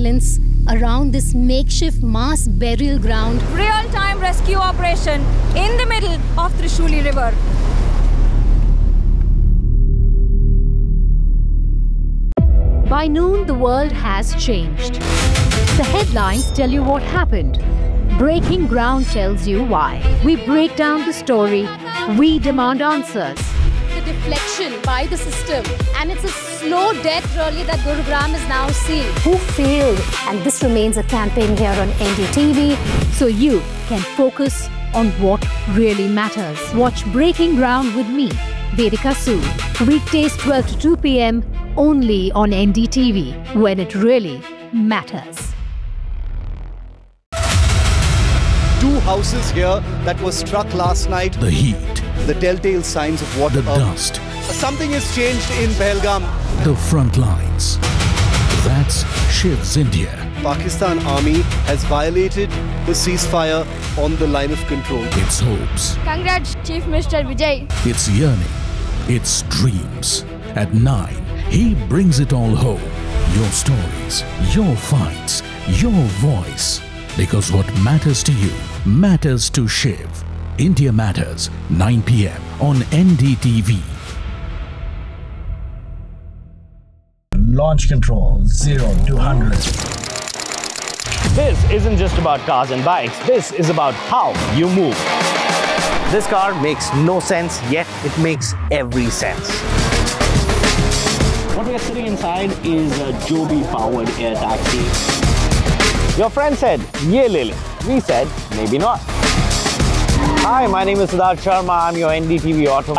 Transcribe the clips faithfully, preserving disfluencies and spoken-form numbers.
silence around this makeshift mass burial ground. Real-time rescue operation in the middle of Trishuli River. By noon, the world has changed. The headlines tell you what happened. Breaking Ground tells you why. We break down the story. We demand answers. The deflection by the system, and it's a slow death really that Gurugram is now seeing. Who failed? And this remains a campaign here on N D T V. So you can focus on what really matters. Watch Breaking Ground with me, Vedika Sood. Weekdays twelve to two p m only on N D T V, when it really matters. Two houses here that were struck last night. The heat. The telltale signs of what? The dust. Something has changed in Pahalgam. The front lines. That's Shiv's India. Pakistan Army has violated the ceasefire on the line of control. It's hopes. Congrats, Chief Minister Vijay. It's yearning. It's dreams. At nine, he brings it all home. Your stories, your fights, your voice. Because what matters to you matters to Shiv. India Matters, nine p m on N D T V. Launch control, zero to one hundred. This isn't just about cars and bikes. This is about how you move. This car makes no sense, yet it makes every sense. What we are sitting inside is a Joby-powered air taxi. Your friend said, "Ye le le." We said, maybe not. Hi, my name is Siddharth Sharma. I'm your N D T V auto.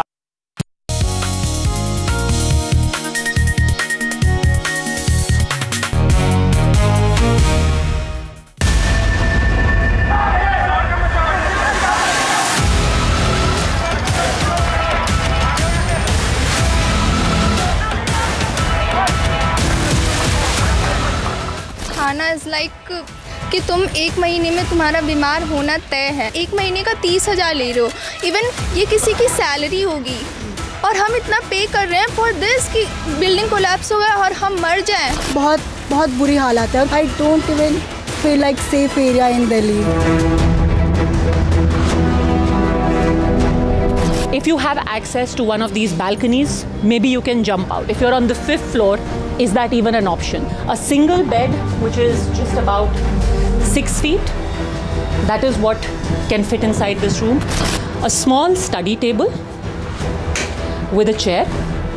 खाना is like कि तुम एक महीने में तुम्हारा बीमार होना तय है। एक महीने का तीस हजार ले रहे हो। इवन ये किसी की सैलरी होगी और हम इतना पे कर रहे हैं फॉर दिस कि बिल्डिंग कोलैप्स हो गया और हम मर जाएं। बहुत बहुत बुरी हालत है। I don't even feel like safe area in Delhi. If you have access to one of these balconies, maybe you can jump out. If you're on the fifth floor, is that even an option? A single bed, which is just about six feet, that is what can fit inside this room. A small study table with a chair.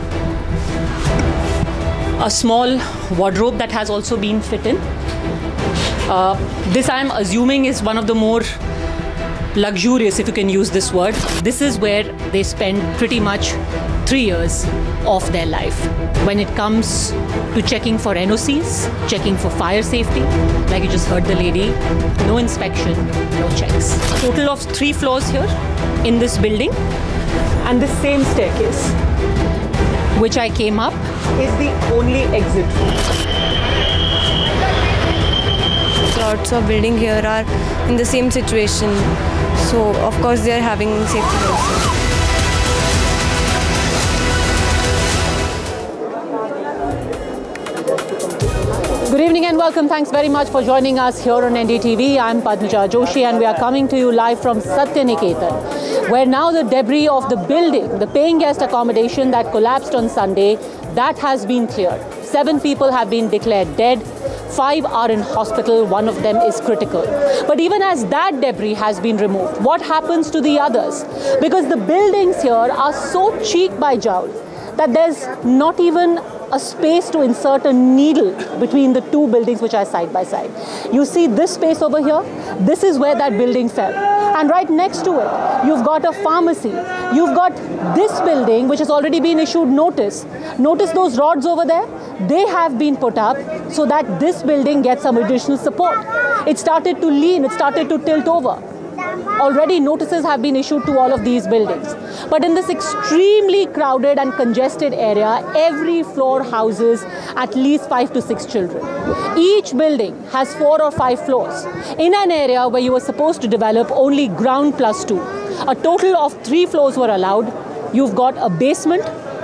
A small wardrobe that has also been fit in. Uh, this I'm assuming is one of the more luxurious, if you can use this word. This is where they spend pretty much three years of their life. When it comes to checking for N O Cs, checking for fire safety, like you just heard the lady, no inspection, no checks. Total of three floors here in this building, and the same staircase, which I came up, is the only exit room. Lots of buildings here are in the same situation, so of course they are having safety also. Good evening and welcome. Thanks very much for joining us here on N D T V. I'm Padmaja Joshi and we are coming to you live from Satyaniketan, where now the debris of the building, the paying guest accommodation that collapsed on Sunday, that has been cleared. Seven people have been declared dead. Five are in hospital, one of them is critical. But even as that debris has been removed, what happens to the others? Because the buildings here are so cheek by jowl that there's not even a space to insert a needle between the two buildings which are side by side. You see this space over here? This is where that building fell. And right next to it, you've got a pharmacy. You've got this building which has already been issued notice. Notice those rods over there? They have been put up so that this building gets some additional support. It started to lean, it started to tilt over. Already notices have been issued to all of these buildings. But in this extremely crowded and congested area, every floor houses at least five to six children. Each building has four or five floors in an area where you were supposed to develop only ground plus two. A total of three floors were allowed. You've got a basement,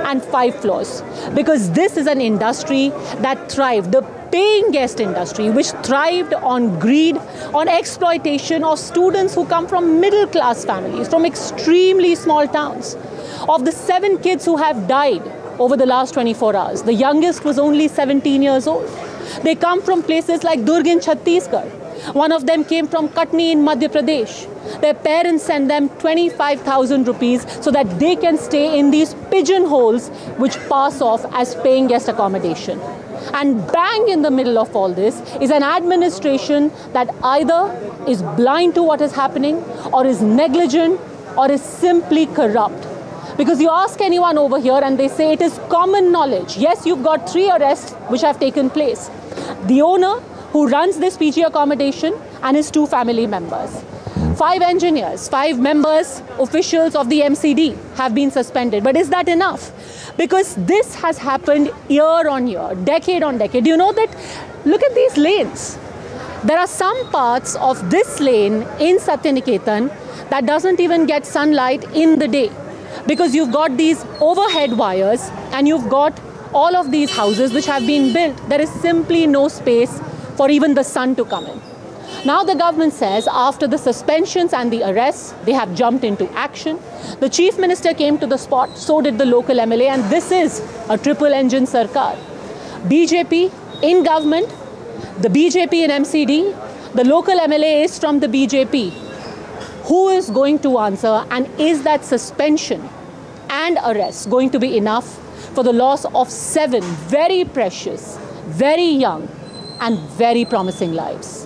and five floors. Because this is an industry that thrived, the paying guest industry, which thrived on greed, on exploitation of students who come from middle class families, from extremely small towns. Of the seven kids who have died over the last twenty-four hours, the youngest was only seventeen years old. They come from places like Durg in Chhattisgarh. One of them came from Katni in Madhya Pradesh. Their parents send them twenty-five thousand rupees so that they can stay in these pigeonholes which pass off as paying guest accommodation. And bang in the middle of all this is an administration that either is blind to what is happening, or is negligent, or is simply corrupt. Because you ask anyone over here and they say it is common knowledge. Yes, you've got three arrests which have taken place. The owner who runs this P G accommodation and his two family members. Five engineers, five members, officials of the M C D have been suspended. But is that enough? Because this has happened year on year, decade on decade. Do you know that? Look at these lanes. There are some parts of this lane in Satyaniketan that doesn't even get sunlight in the day. Because you've got these overhead wires and you've got all of these houses which have been built. There is simply no space for even the sun to come in. Now the government says after the suspensions and the arrests, they have jumped into action. The chief minister came to the spot, so did the local M L A, and this is a triple engine sarkar. B J P in government, the B J P in M C D, the local M L A is from the B J P. Who is going to answer, and is that suspension and arrest going to be enough for the loss of seven very precious, very young and very promising lives?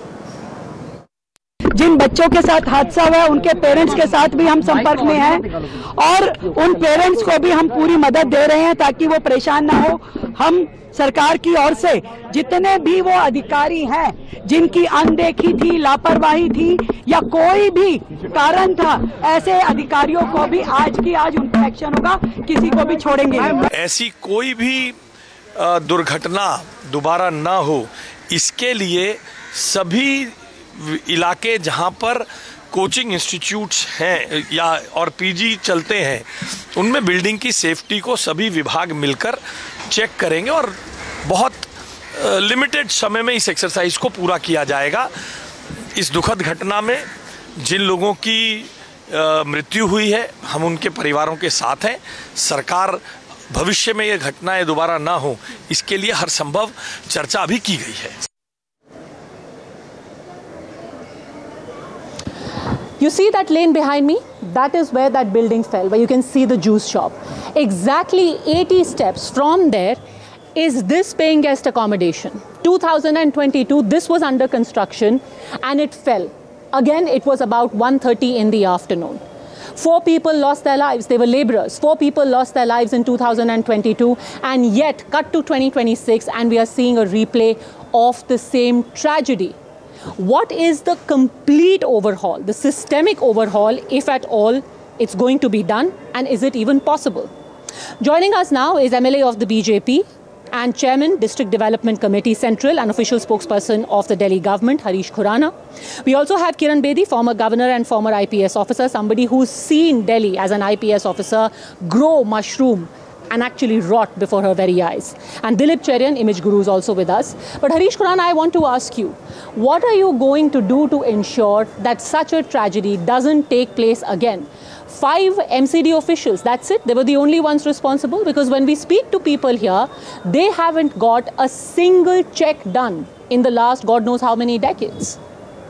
जिन बच्चों के साथ हादसा हुआ उनके parents के साथ भी हम संपर्क में हैं और उन पेरेंट्स को भी हम पूरी मदद दे रहे हैं ताकि वो परेशान ना हो। हम सरकार की ओर से जितने भी वो अधिकारी हैं जिनकी अनदेखी थी, लापरवाही थी या कोई भी कारण था, ऐसे अधिकारियों को भी आज की आज उन पर एक्शन होगा, किसी को भी छोड़ेंगे। ऐसी कोई भी दुर्घटना दोबारा ना हो, इसके लिए सभी इलाके जहां पर कोचिंग इंस्टीट्यूट्स हैं या और पीजी चलते हैं, उनमें बिल्डिंग की सेफ्टी को सभी विभाग मिलकर चेक करेंगे और बहुत लिमिटेड समय में इस एक्सरसाइज को पूरा किया जाएगा। इस दुखद घटना में जिन लोगों की मृत्यु हुई है, हम उनके परिवारों के साथ हैं। सरकार भविष्य में ये घटनाएं दोबारा ना हो, इसके लिए हर संभव चर्चा अभी की गई है। You see that lane behind me? That is where that building fell, where you can see the juice shop. Exactly eighty steps from there is this paying guest accommodation. two thousand twenty-two, this was under construction and it fell. Again, it was about one thirty in the afternoon. Four people lost their lives. They were laborers. Four people lost their lives in two thousand twenty-two, and yet cut to twenty twenty-six and we are seeing a replay of the same tragedy. What is the complete overhaul, the systemic overhaul, if at all it's going to be done, and is it even possible? Joining us now is M L A of the B J P and Chairman, District Development Committee Central and official spokesperson of the Delhi government, Harish Khurana. We also have Kiran Bedi, former governor and former I P S officer, somebody who's seen Delhi as an I P S officer grow, mushroom, and actually rot before her very eyes. And Dilip Cherian, image guru, is also with us. But Harish Khurana, I want to ask you, what are you going to do to ensure that such a tragedy doesn't take place again? Five M C D officials, that's it. They were the only ones responsible, because when we speak to people here, they haven't got a single check done in the last God knows how many decades.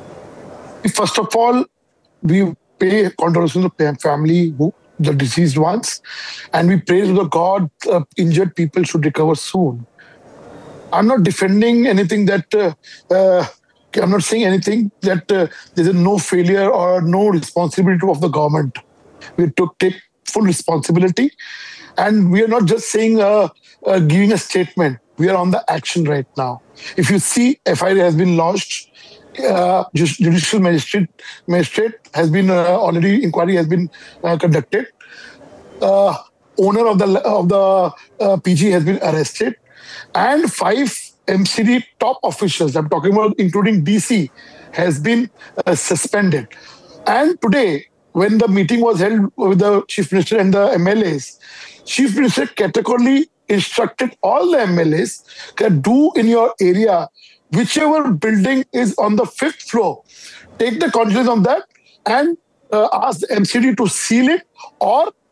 First of all, we pay condolences to the family, who, the deceased ones, and we pray to the God uh, injured people should recover soon. I'm not defending anything that, uh, uh, I'm not saying anything that uh, there's no failure or no responsibility of the government. We took take full responsibility, and we are not just saying, uh, uh, giving a statement. We are on the action right now. If you see, F I R has been lodged. Uh, judicial magistrate, magistrate has been uh, already inquiry has been uh, conducted. Uh, owner of the of the uh, P G has been arrested, and five M C D top officials, I'm talking about including D C, has been uh, suspended. And today, when the meeting was held with the chief minister and the M L As, Chief Minister categorically instructed all the M L As that do in your area, whichever building is on the fifth floor, take the cognizance of that and uh, ask the M C D to seal it or